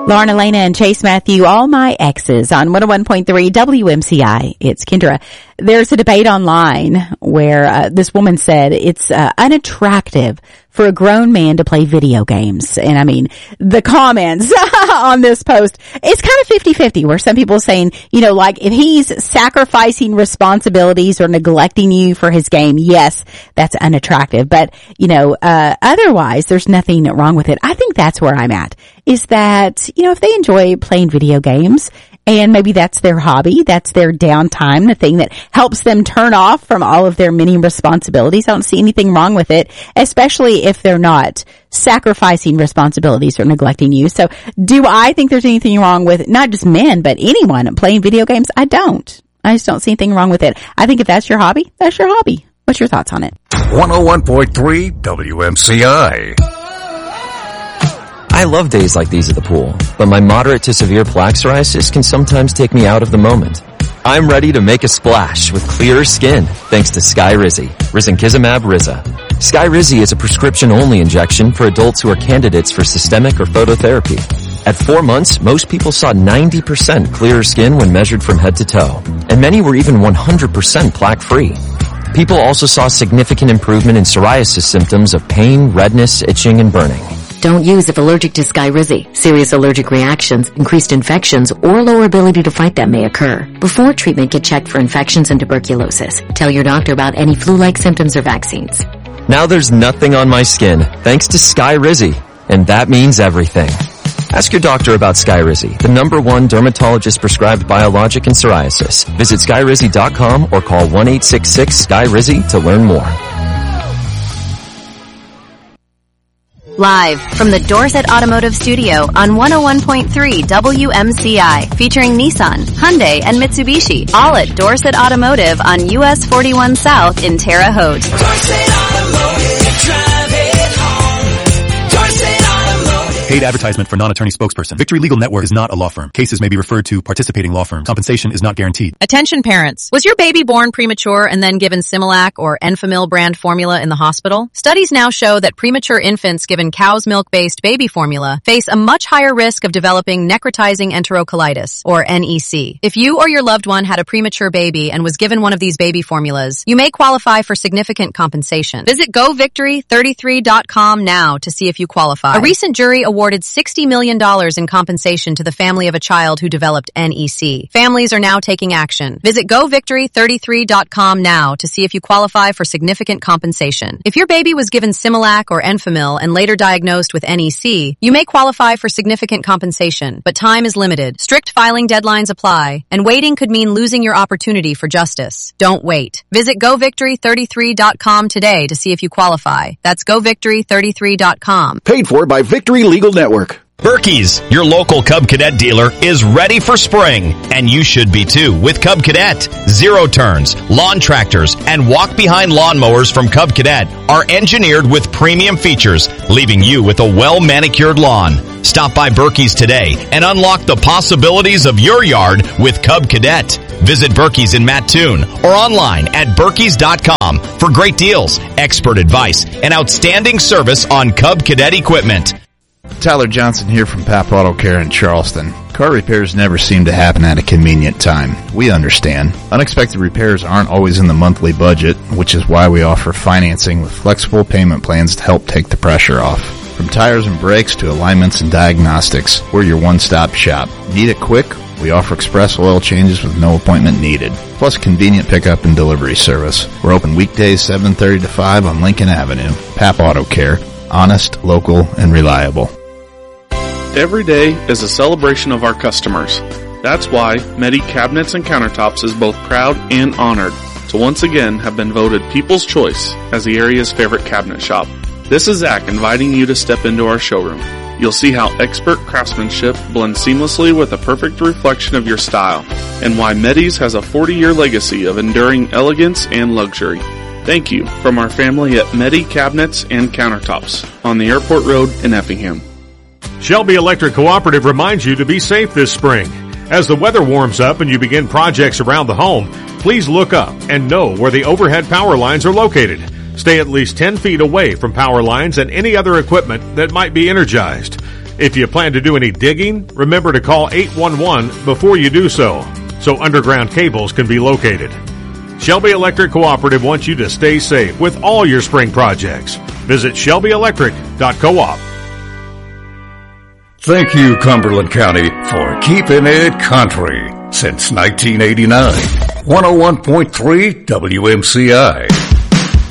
Lauren, Elena, and Chase Matthew, all my exes on 101.3 WMCI. It's Kendra. There's a debate online where this woman said it's unattractive for a grown man to play video games. And I mean, the comments on this post, it's kind of 50-50 where some people are saying, you know, like if he's sacrificing responsibilities or neglecting you for his game, yes, that's unattractive. But, you know, otherwise there's nothing wrong with it. I think that's where I'm at, is that, you know, if they enjoy playing video games and maybe that's their hobby, that's their downtime, the thing that helps them turn off from all of their many responsibilities. I don't see anything wrong with it, especially if they're not sacrificing responsibilities or neglecting you. So do I think there's anything wrong with not just men, but anyone playing video games? I don't. I just don't see anything wrong with it. I think if that's your hobby, that's your hobby. What's your thoughts on it? 101.3 WMCI. I love days like these at the pool, but my moderate to severe plaque psoriasis can sometimes take me out of the moment. I'm ready to make a splash with clearer skin thanks to Skyrizi, risankizumab Riza. Skyrizi is a prescription-only injection for adults who are candidates for systemic or phototherapy. At 4 months, most people saw 90% clearer skin when measured from head to toe, and many were even 100% plaque-free. People also saw significant improvement in psoriasis symptoms of pain, redness, itching, and burning. Don't use if allergic to Skyrizi. Serious allergic reactions, increased infections, or lower ability to fight them may occur. Before treatment, get checked for infections and tuberculosis. Tell your doctor about any flu-like symptoms or vaccines. Now there's nothing on my skin thanks to Skyrizi, and that means everything. Ask your doctor about Skyrizi, the #1 dermatologist-prescribed biologic in psoriasis. Visit Skyrizi.com or call 1-866-SKYRIZI to learn more. Live from the Dorset Automotive Studio on 101.3 WMCI, featuring Nissan, Hyundai, and Mitsubishi, all at Dorset Automotive on US 41 South in Terre Haute. Dorset Automotive, drive it home. Dorset Automotive. Paid advertisement for non-attorney spokesperson. Victory Legal Network is not a law firm. Cases may be referred to participating law firms. Compensation is not guaranteed. Attention parents. Was your baby born premature and then given Similac or Enfamil brand formula in the hospital? Studies now show that premature infants given cow's milk-based baby formula face a much higher risk of developing necrotizing enterocolitis, or NEC. If you or your loved one had a premature baby and was given one of these baby formulas, you may qualify for significant compensation. Visit GoVictory33.com now to see if you qualify. A recent jury awarded $60 million in compensation to the family of a child who developed NEC. Families are now taking action. Visit GoVictory33.com now to see if you qualify for significant compensation. If your baby was given Similac or Enfamil and later diagnosed with NEC, you may qualify for significant compensation, but time is limited. Strict filing deadlines apply, and waiting could mean losing your opportunity for justice. Don't wait. Visit GoVictory33.com today to see if you qualify. That's GoVictory33.com. Paid for by Victory Legal Network. Berkey's, your local Cub Cadet dealer, is ready for spring, and you should be too with Cub Cadet. Zero turns, lawn tractors, and walk-behind lawnmowers from Cub Cadet are engineered with premium features, leaving you with a well-manicured lawn. Stop by Berkey's today and unlock the possibilities of your yard with Cub Cadet. Visit Berkey's in Mattoon or online at Berkeys.com for great deals, expert advice, and outstanding service on Cub Cadet equipment. Tyler Johnson here from Pap Auto Care in Charleston. Car repairs never seem to happen at a convenient time. We understand. Unexpected repairs aren't always in the monthly budget, which is why we offer financing with flexible payment plans to help take the pressure off. From tires and brakes to alignments and diagnostics, we're your one-stop shop. Need it quick? We offer express oil changes with no appointment needed, plus convenient pickup and delivery service. We're open weekdays 7:30 to 5 on Lincoln Avenue. Pap Auto Care. Honest, local, and reliable. Every day is a celebration of our customers. That's why Medi Cabinets and Countertops is both proud and honored to once again have been voted People's Choice as the area's favorite cabinet shop. This is Zach inviting you to step into our showroom. You'll see how expert craftsmanship blends seamlessly with a perfect reflection of your style, and why Medi's has a 40-year legacy of enduring elegance and luxury. Thank you from our family at Medi Cabinets and Countertops on the Airport Road in Effingham. Shelby Electric Cooperative reminds you to be safe this spring. As the weather warms up and you begin projects around the home, please look up and know where the overhead power lines are located. Stay at least 10 feet away from power lines and any other equipment that might be energized. If you plan to do any digging, remember to call 811 before you do so underground cables can be located. Shelby Electric Cooperative wants you to stay safe with all your spring projects. Visit ShelbyElectric.coop. Thank you, Cumberland County, for keeping it country since 1989. 101.3 WMCI.